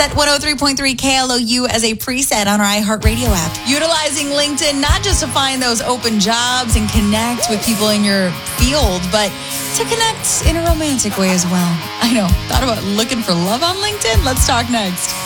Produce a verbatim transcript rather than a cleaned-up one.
Set one oh three point three K L O U as a preset on our iHeartRadio app. Utilizing LinkedIn not just to find those open jobs and connect with people in your field, but to connect in a romantic way as well. I know. Thought about looking for love on LinkedIn? Let's talk next.